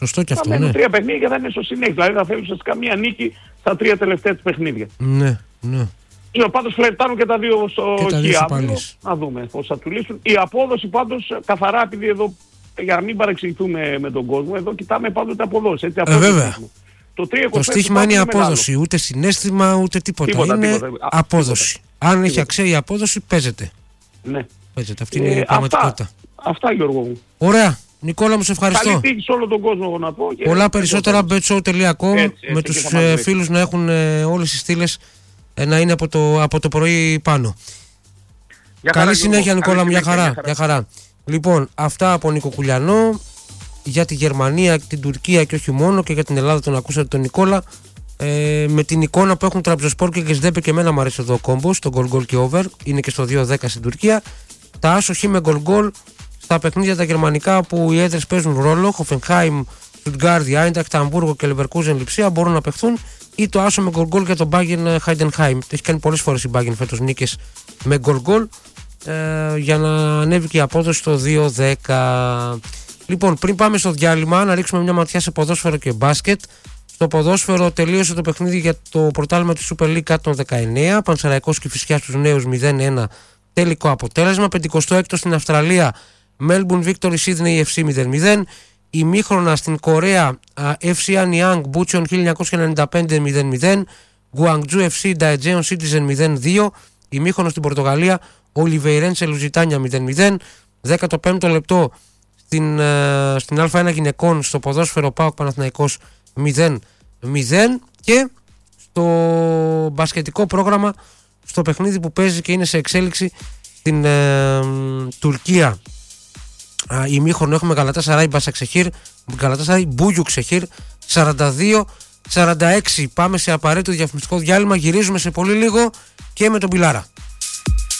Σωστό και αυτό. Θα μένουν Ναι. 3 παιχνίδια και θα είναι στο συνέχεια. Δηλαδή θα θέλουν ουσιαστικά μία νίκη στα 3 τελευταία του παιχνίδια. Ναι. Πάντως φλερτάρουν και τα δύο στο Χιάβριο. Να δούμε πώς θα του λύσουν. Η απόδοση πάντως καθαρά, επειδή εδώ, για να μην παρεξηγηθούμε με τον κόσμο, εδώ κοιτάμε πάντοτε αποδόσεις. Έτσι, βέβαια. Το στοίχημα είναι η απόδοση. Ούτε συναίσθημα ούτε τίποτα. Είναι απόδοση. Αν έχει αξία η απόδοση, παίζεται. Ναι. Παίζεται. Αυτή είναι η πραγματικότητα. Αυτά, Γιώργο μου. Ωραία. Νικόλα, μου σε ευχαριστώ. Καλή τύχη σε όλο τον κόσμο, εγώ να πω. Πολλά περισσότερα betshow.com με τους φίλους να έχουν όλες τις στήλες να είναι από το πρωί πάνω. Καλή συνέχεια, Νικόλα μου. Μια χαρά. Λοιπόν, αυτά από Νίκο Κουλιανό. Για τη Γερμανία, την Τουρκία και όχι μόνο, και για την Ελλάδα τον ακούσατε τον Νικόλα. Με την εικόνα που έχουν Τραμπζονσπόρ και Σδέπε, και εμένα μου αρέσει εδώ ο κόμπος, το goal και over. Είναι και στο 2-10 στην Τουρκία. Τα άσο χ με goal στα παιχνίδια τα γερμανικά που οι έδρες παίζουν ρόλο, Hoffenheim, Stuttgart, Eintracht, Hamburgo και Leverkusen, Λειψία, μπορούν να παιχθούν, ή το άσο με goal για τον Bayern Heidenheim. Έχει κάνει πολλές φορές η Bayern φέτος νίκες με goal για να ανέβει και η απόδοση στο 2-10. Λοιπόν, πριν πάμε στο διάλειμμα, να ρίξουμε μια ματιά σε ποδόσφαιρο και μπάσκετ. Στο ποδόσφαιρο τελείωσε το παιχνίδι για το πρωτάθλημα της Super League των 19. Πανσεραϊκός Κηφισιάς στους νέους 0-1 τελικό αποτέλεσμα. 56ο στην Αυστραλία, Melbourne Victory Sydney FC 0-0. Ημίχρονα στην Κορέα, FC Anyang Bucheon 1995 0-0. Guangzhou FC Daejeon Citizen 0-2. Ημίχρονα στην Πορτογαλία, Oliveirense Lusitania 0-0. 15ο λεπτό στην Α1 γυναικών στο ποδόσφαιρο, ΠΑΟΚ Παναθηναϊκός 0-0. Και στο μπασκετικό πρόγραμμα, στο παιχνίδι που παίζει και είναι σε εξέλιξη στην Τουρκία, ημίχρονο έχουμε Γαλατάσαράι Μπασαξεχήρ, Γαλατάσαράι Μπούγιου Ξεχήρ 42-46. Πάμε σε απαραίτητο διαφημιστικό διάλειμμα, γυρίζουμε σε πολύ λίγο και με τον Πιλάρα.